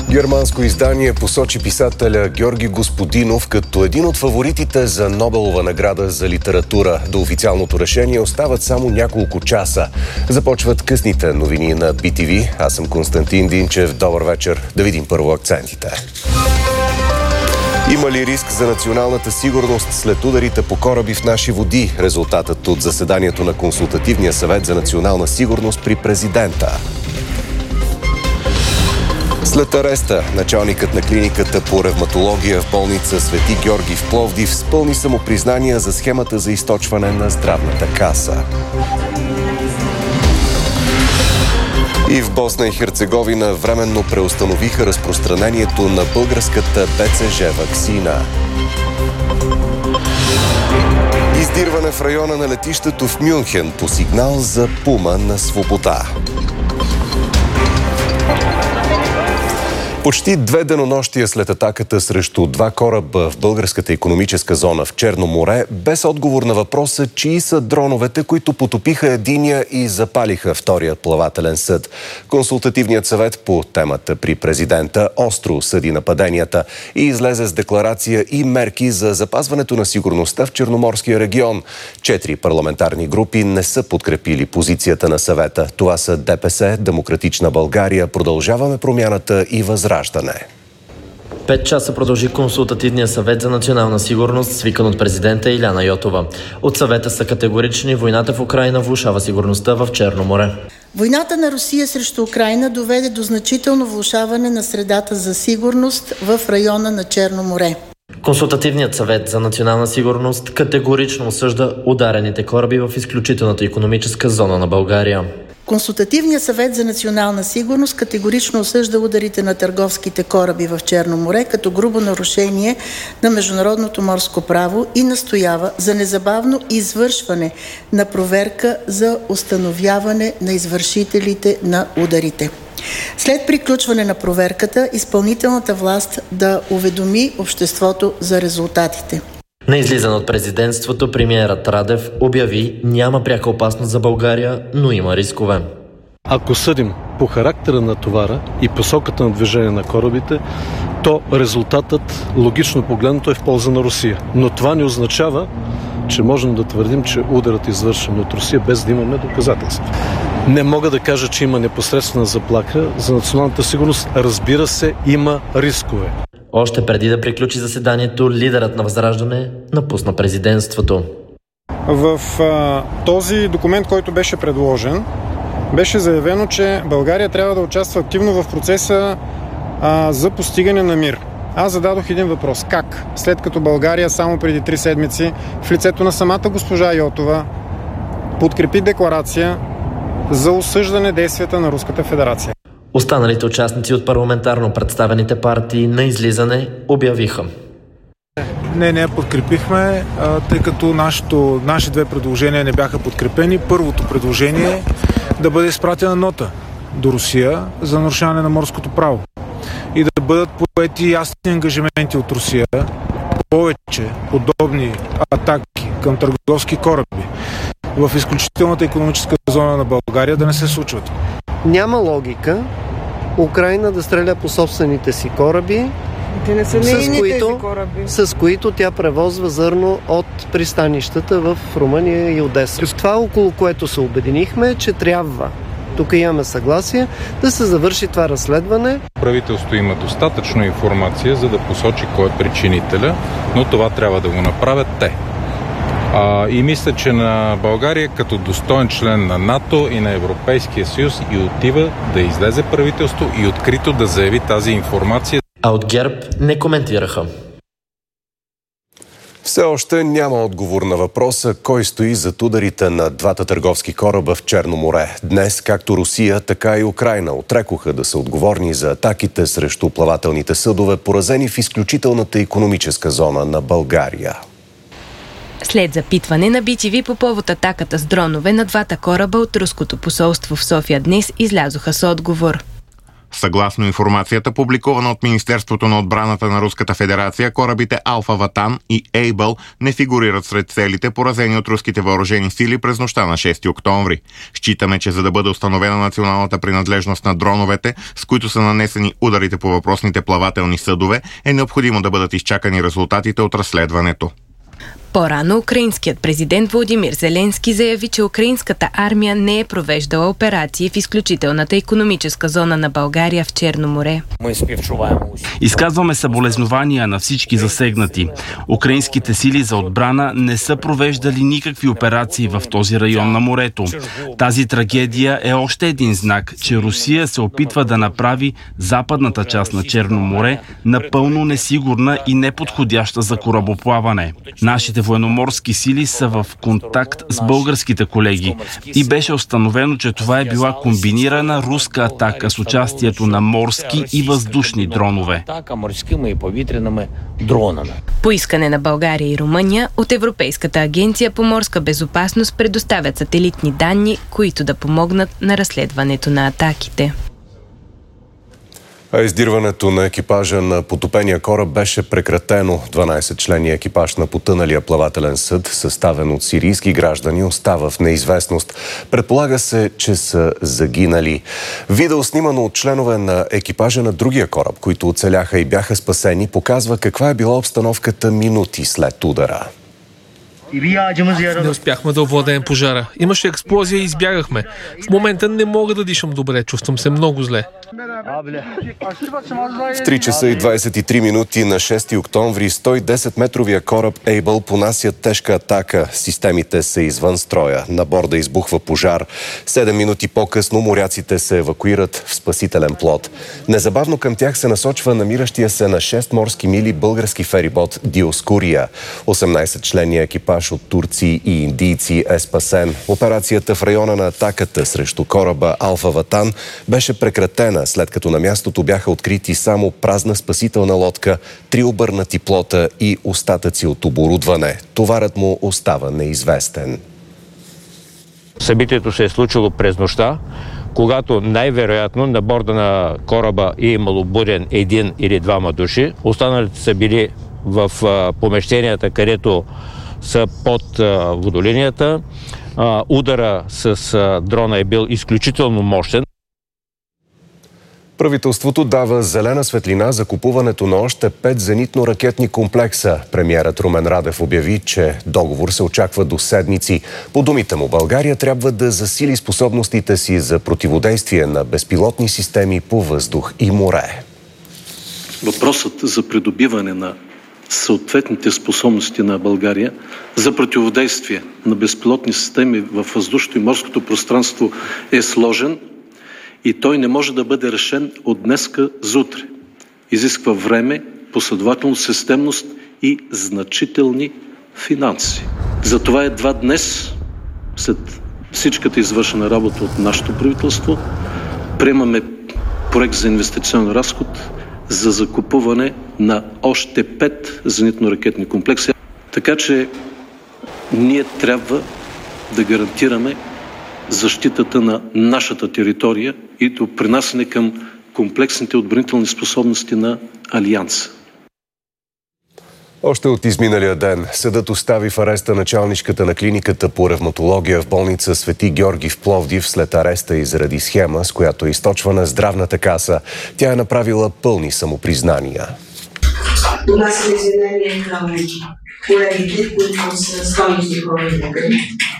Германско издание посочи писателя Георги Господинов като един от фаворитите за Нобелова награда за литература. До официалното решение остават само няколко часа. Започват късните новини на BTV. Аз съм Константин Динчев. Добър вечер. Да видим първо акцентите. Има ли риск за националната сигурност след ударите по кораби в наши води? Резултатът от заседанието на Консултативния съвет за национална сигурност при президента. След ареста, началникът на клиниката по ревматология в болница Свети Георги в Пловдив изпълни самопризнания за схемата за източване на здравната каса. И в Босна и Херцеговина временно преустановиха разпространението на българската БЦЖ ваксина. Издирване в района на летището в Мюнхен по сигнал за пума на свобода. Почти 2 денонощия след атаката срещу 2 кораба в българската икономическа зона в Черно море, без отговор на въпроса чии са дроновете, които потопиха единия и запалиха втория плавателен съд. Консултативният съвет по темата при президента остро съди нападенията и излезе с декларация и мерки за запазването на сигурността в Черноморския регион. 4 парламентарни групи не са подкрепили позицията на съвета. Това са ДПС, Демократична България, Продължаваме промяната и Възраждане. 5 часа продължи Консултативния съвет за национална сигурност, свикан от президента Иляна Йотова. От съвета са категорични: войната в Украйна влошава сигурността в Черно море. Войната на Русия срещу Украйна доведе до значително влошаване на средата за сигурност в района на Черно море. Консултативният съвет за национална сигурност категорично осъжда ударените кораби в изключителната икономическа зона на България. Консултативният съвет за национална сигурност категорично осъжда ударите на търговските кораби в Черно море като грубо нарушение на международното морско право и настоява за незабавно извършване на проверка за установяване на извършителите на ударите. След приключване на проверката, изпълнителната власт да уведоми обществото за резултатите. На излизане от президентството, премиерът Радев обяви: няма пряка опасност за България, но има рискове. Ако съдим по характера на товара и посоката на движение на корабите, то резултатът, логично погледнато, е в полза на Русия. Но това не означава, че можем да твърдим, че ударът е извършен от Русия, без да имаме доказателства. Не мога да кажа, че има непосредствена заплаха за националната сигурност. Разбира се, има рискове. Още преди да приключи заседанието, лидерът на Възраждане напусна президентството. В този документ, който беше предложен, беше заявено, че България трябва да участва активно в процеса за постигане на мир. Аз зададох един въпрос. Как? След като България само преди 3 седмици в лицето на самата госпожа Йотова подкрепи декларация за осъждане действията на Руската федерация. Останалите участници от парламентарно представените партии на излизане обявиха: Не подкрепихме, тъй като наши 2 предложения не бяха подкрепени. Първото предложение е да бъде изпратена нота до Русия за нарушаване на морското право и да бъдат поети ясни ангажименти от Русия повече подобни атаки към търговски кораби в изключителната икономическа зона на България да не се случват. Няма логика Украйна да стреля по собствените си кораби, с които тя превозва зърно от пристанищата в Румъния и Одеса. Това, около което се обединихме, че трябва, тук имаме съгласие, да се завърши това разследване. Правителството има достатъчно информация, за да посочи кой е причинителя, но това трябва да го направят те. И мисля, че на България като достоен член на НАТО и на Европейския съюз и отива да излезе правителство и открито да заяви тази информация. А от ГЕРБ не коментираха. Все още няма отговор на въпроса кой стои зад ударите на 2 търговски кораба в Черно море. Днес както Русия, така и Украйна отрекоха да са отговорни за атаките срещу плавателните съдове, поразени в изключителната икономическа зона на България. След запитване на BTV по повод атаката с дронове на 2 кораба от руското посолство в София днес излязоха с отговор. Съгласно информацията, публикувана от Министерството на отбраната на Руската федерация, корабите Алфа Ватан и Ейбъл не фигурират сред целите, поразени от руските въоръжени сили през нощта на 6 октомври. Считаме, че за да бъде установена националната принадлежност на дроновете, с които са нанесени ударите по въпросните плавателни съдове, е необходимо да бъдат изчакани резултатите от разследването. По-рано украинският президент Володимир Зеленски заяви, че украинската армия не е провеждала операции в изключителната икономическа зона на България в Черно море. Изказваме съболезнования на всички засегнати. Украинските сили за отбрана не са провеждали никакви операции в този район на морето. Тази трагедия е още един знак, че Русия се опитва да направи западната част на Черно море напълно несигурна и неподходяща за корабоплаване. Нашите военноморски сили са в контакт с българските колеги и беше установено, че това е била комбинирана руска атака с участието на морски и въздушни дронове. По искане на България и Румъния, от Европейската агенция по морска безопасност предоставят сателитни данни, които да помогнат на разследването на атаките. А издирването на екипажа на потопения кораб беше прекратено. 12-членния екипаж на потъналия плавателен съд, съставен от сирийски граждани, остава в неизвестност. Предполага се, че са загинали. Видео, снимано от членове на екипажа на другия кораб, които оцеляха и бяха спасени, показва каква е била обстановката минути след удара. Не успяхме да овладеем пожара. Имаше експлозия и избягахме. В момента не мога да дишам добре, чувствам се много зле. В 3 часа и 23 минути на 6 октомври 110-метровия кораб Ейбъл понася тежка атака. Системите са извън строя. На борда избухва пожар. 7 минути по-късно моряците се евакуират в спасителен плот. Незабавно към тях се насочва намиращия се на 6 морски мили български ферибот Диоскурия. 18-членния екипаж от турци и индийци е спасен. Операцията в района на атаката срещу кораба Алфа Ватан беше прекратена, след като на мястото бяха открити само празна спасителна лодка, 3 обърнати плота и остатъци от оборудване. Товарът му остава неизвестен. Събитието се е случило през нощта, когато най-вероятно на борда на кораба е имало буден 1 или 2 души. Останалите са били в помещенията, където са под водолинията. Удара с дрона е бил изключително мощен. Правителството дава зелена светлина за купуването на още 5 зенитно-ракетни комплекса. Премиерът Румен Радев обяви, че договор се очаква до седмици. По думите му, България трябва да засили способностите си за противодействие на безпилотни системи по въздух и море. Въпросът за придобиване на съответните способности на България за противодействие на безпилотни системи във въздушното и морското пространство е сложен и той не може да бъде решен от днеска за утре. Изисква време, последователност, системност и значителни финанси. Затова едва днес, след всичката извършена работа от нашето правителство, приемаме проект за инвестиционен разход за закупуване на още 5 зенитно-ракетни комплекси. Така че ние трябва да гарантираме защитата на нашата територия и допринасяне към комплексните отбранителни способности на Алианса. Още от изминалия ден съдът остави в ареста началничката на клиниката по ревматология в болница Свети Георги в Пловдив след ареста и заради схема, с която е източвана здравната каса. Тя е направила пълни самопризнания. Това са извинения към колегите, които са стойности хора-лекари.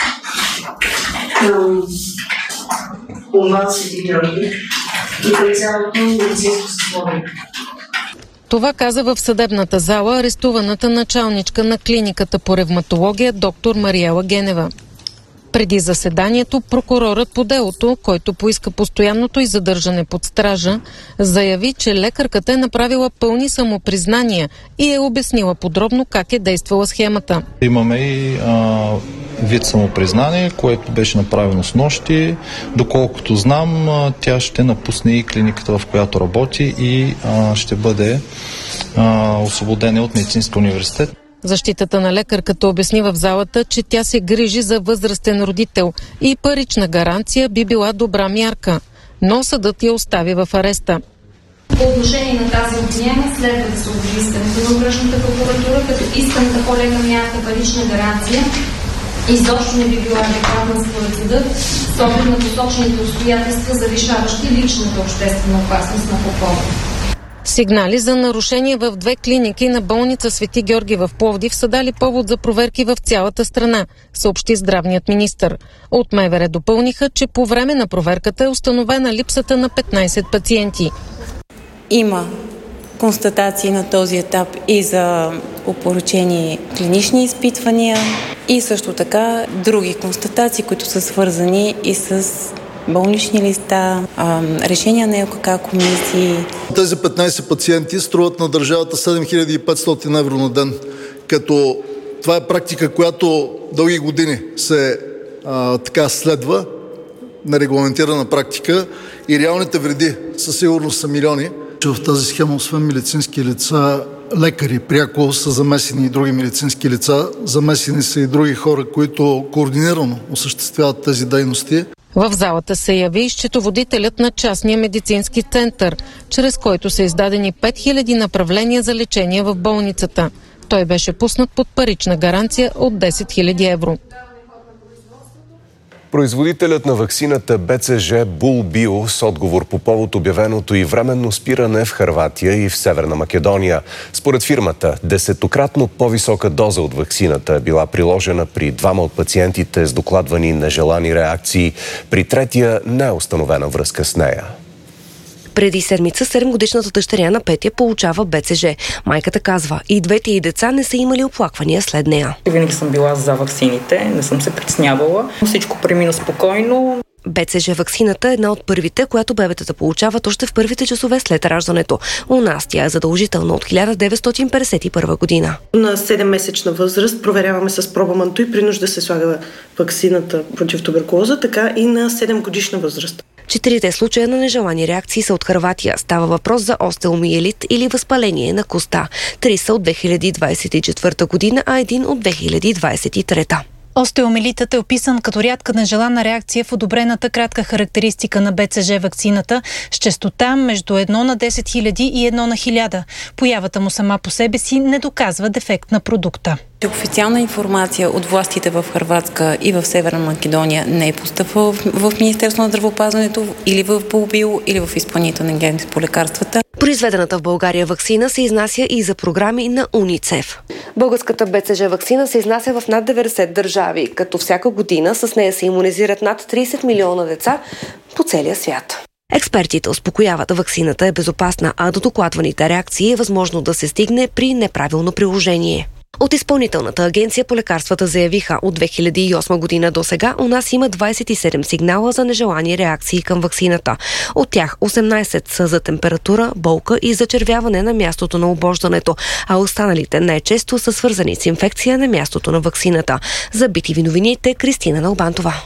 Към умал Свети Георги и към цялото медицинско съсловие. Това каза в съдебната зала арестуваната началничка на клиниката по ревматология доктор Мариела Генева. Преди заседанието прокурорът по делото, който поиска постоянното й задържане под стража, заяви, че лекарката е направила пълни самопризнания и е обяснила подробно как е действала схемата. Имаме и вид самопризнание, което беше направено с нощи. Доколкото знам, тя ще напусне и клиниката, в която работи и ще бъде освободена от Медицинския университет. Защитата на лекарката обясни в залата, че тя се грижи за възрастен родител и парична гаранция би била добра мярка. но съдът я остави в ареста. По отношение на тази обвиняема следва да се обяви искането на окръжната прокуратура, като исканата по-лека мярка парична гаранция изобщо не би била адекватна според съда, с оглед на посочените обстоятелства, завишаващи личната обществена опасност на Попова. Сигнали за нарушения в 2 клиники на болница Свети Георги в Пловдив са дали повод за проверки в цялата страна, съобщи здравният министър. От МВР допълниха, че по време на проверката е установена липсата на 15 пациенти. Има констатации на този етап и за опорочени клинични изпитвания и също така други констатации, които са свързани и с болнични листа, решения на ЛКК комисии. Тези 15 пациенти струват на държавата 7500 евро на ден, като това е практика, която дълги години се следва, нерегламентирана практика и реалните вреди със сигурност са милиони. В тази схема, освен медицински лица, лекари пряко са замесени и други медицински лица, замесени са и други хора, които координирано осъществяват тези дейности. В залата се яви счетоводителят на частния медицински център, чрез който са издадени 5000 направления за лечение в болницата. Той беше пуснат под парична гаранция от 10 000 евро. Производителят на ваксината БЦЖ Булбио с отговор по повод обявеното и временно спиране в Хърватия и в Северна Македония. Според фирмата, 10-кратно по-висока доза от ваксината е била приложена при 2 от пациентите с докладвани нежелани реакции. При третия не е установена връзка с нея. Преди седмица 7-годишната дъщеря на Петя получава БЦЖ. Майката казва, и двете й деца не са имали оплаквания след нея. Винаги съм била за ваксините, не съм се притеснявала. Всичко премина спокойно. БЦЖ ваксината е една от първите, която бебетата получават още в първите часове след раждането. У нас тя е задължителна от 1951 година. На 7-месечна възраст проверяваме с проба Мантуй, при нужда се слага ваксината против туберкулоза, така и на 7-годишна възраст. 4 случая на нежелани реакции са от Хърватия. Става въпрос за остеомиелит или възпаление на коста. 3 са от 2024 година, а 1 от 2023. Остеомиелитът е описан като рядка нежелана реакция в одобрената кратка характеристика на БЦЖ ваксината с честота между 1 на 10 000 и 1 на 1000. Появата му сама по себе си не доказва дефект на продукта. Официална информация от властите в Хърватска и в Северна Македония не е постъпвала в Министерството на здравеопазването или в Булбио, или в Изпълнителна агенция по лекарствата. Произведената в България ваксина се изнася и за програми на УНИЦЕФ. Българската БЦЖ ваксина се изнася в над 90 държави, като всяка година с нея се имунизират над 30 милиона деца по целия свят. Експертите успокояват, ваксината е безопасна, а до докладваните реакции е възможно да се стигне при неправилно приложение. От Изпълнителната агенция по лекарствата заявиха, от 2008 година до сега у нас има 27 сигнала за нежелани реакции към ваксината. От тях 18 са за температура, болка и зачервяване на мястото на обождането, а останалите най-често са свързани с инфекция на мястото на ваксината. За BTV новините, Кристина Налбантова.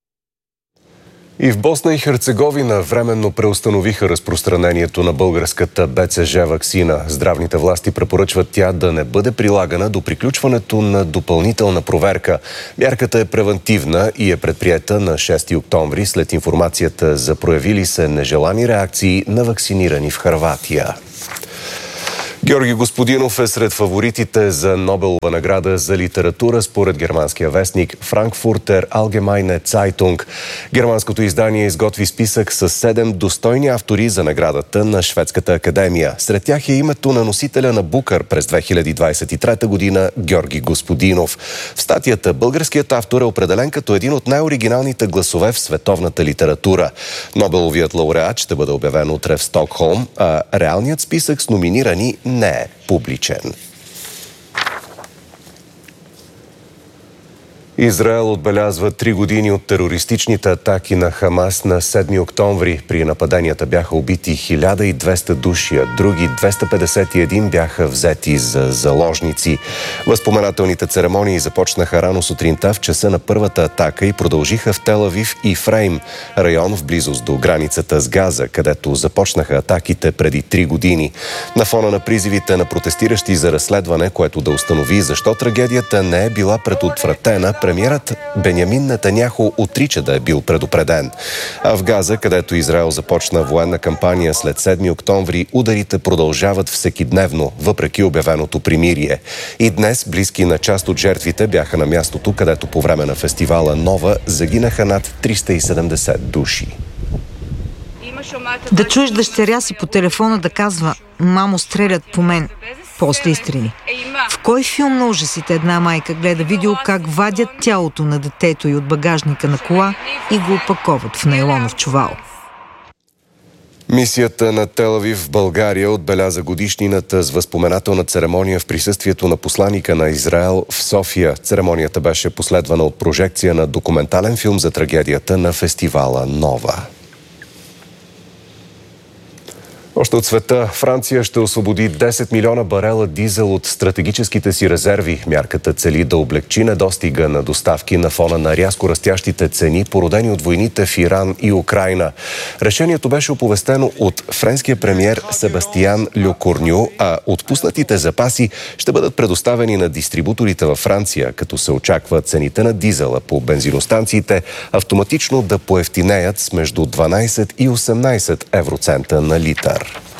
И в Босна и Херцеговина временно преустановиха разпространението на българската БЦЖ ваксина. Здравните власти препоръчват тя да не бъде прилагана до приключването на допълнителна проверка. Мярката е превантивна и е предприета на 6 октомври след информацията за проявили се нежелани реакции на вакцинирани в Хърватия. Георги Господинов е сред фаворитите за Нобелова награда за литература според германския вестник Frankfurter Allgemeine Zeitung. Германското издание изготви списък с 7 достойни автори за наградата на Шведската академия. Сред тях е името на носителя на Букър през 2023 година Георги Господинов. В статията българският автор е определен като един от най-оригиналните гласове в световната литература. Нобеловият лауреат ще бъде обявен утре в Стокхолм, а реалният списък с номинирани не е публичен. Израел отбелязва 3 години от терористичните атаки на Хамас на 7 октомври. При нападенията бяха убити 1200 души, а други 251 бяха взети за заложници. Възпоменателните церемонии започнаха рано сутринта в часа на първата атака и продължиха в Тел Авив и Фрейм, район в близост до границата с Газа, където започнаха атаките преди 3 години. На фона на призивите на протестиращи за разследване, което да установи защо трагедията не е била предотвратена, премиерът Бенямин Нетаняху отрича да е бил предупреден. А в Газа, където Израел започна военна кампания след 7 октомври, ударите продължават всекидневно, въпреки обявеното примирие. И днес близки на част от жертвите бяха на мястото, където по време на фестивала Нова загинаха над 370 души. Да чуеш дъщеря си по телефона да казва: "Мамо, стрелят по мен", после изстрели. В кой филм на ужасите една майка гледа видео как вадят тялото на детето и от багажника на кола и го опаковат в нейлонов чувал? Мисията на Тел Авив в България отбеляза годишнината с възпоменателна церемония в присъствието на посланика на Израел в София. Церемонията беше последвана от прожекция на документален филм за трагедията на фестивала Нова. Още от света, Франция ще освободи 10 милиона барела дизел от стратегическите си резерви. Мярката цели да облегчи недостига на доставки на фона на рязко растящите цени, породени от войните в Иран и Украйна. Решението беше оповестено от френския премиер Себастиан Лекорню, а отпуснатите запаси ще бъдат предоставени на дистрибуторите във Франция, като се очаква цените на дизела по бензиностанциите автоматично да поевтинеят с между 12 и 18 евроцента на литър.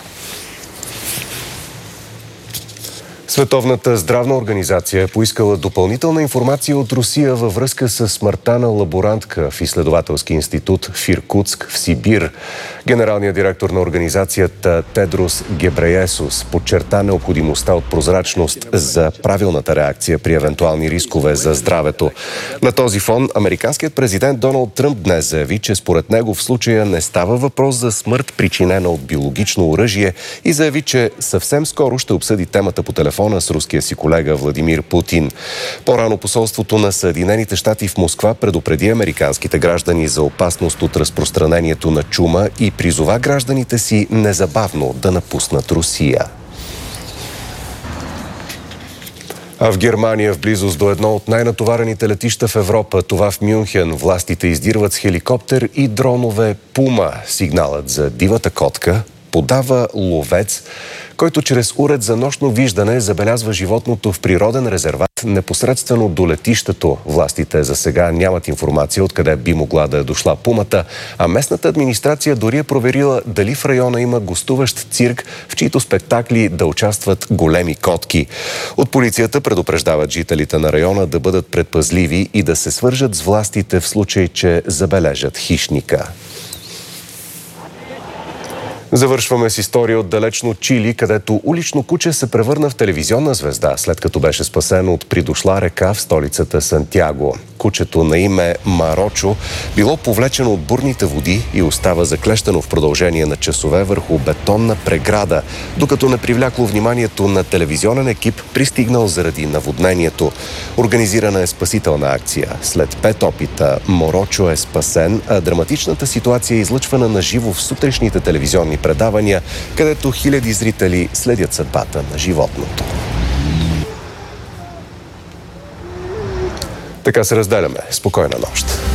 Световната здравна организация е поискала допълнителна информация от Русия във връзка с смъртта на лаборантка в изследователски институт в Иркутск в Сибир. Генералният директор на организацията Тедрос Гебреесус подчерта необходимостта от прозрачност за правилната реакция при евентуални рискове за здравето. На този фон американският президент Доналд Тръмп днес заяви, че според него в случая не става въпрос за смърт, причинена от биологично оръжие, и заяви, че съвсем скоро ще обсъди темата по телефона с руския си колега Владимир Путин. По-рано посолството на Съединените щати в Москва предупреди американските граждани за опасност от разпространението на чума и призова гражданите си незабавно да напуснат Русия. А в Германия, в близост до едно от най-натоварените летища в Европа, това в Мюнхен, властите издирват с хеликоптер и дронове Пума. Сигналът за дивата котка подава ловец, който чрез уред за нощно виждане забелязва животното в природен резерват непосредствено до летището. Властите за сега нямат информация откъде би могла да е дошла пумата, а местната администрация дори е проверила дали в района има гостуващ цирк, в чието спектакли да участват големи котки. От полицията предупреждават жителите на района да бъдат предпазливи и да се свържат с властите в случай, че забележат хищника. Завършваме с история от далечно Чили, където улично куче се превърна в телевизионна звезда, след като беше спасено от придошла река в столицата Сантяго. Кучето на име Марочо било повлечено от бурните води и остава заклещено в продължение на часове върху бетонна преграда, докато не привлякло вниманието на телевизионен екип, пристигнал заради наводнението. Организирана е спасителна акция. След 5 опита Марочо е спасен, а драматичната ситуация е излъчвана на живо в сутрешните телевизионни предавания, където хиляди зрители следят съдбата на животното. Така се разделяме. Спокойна нощ!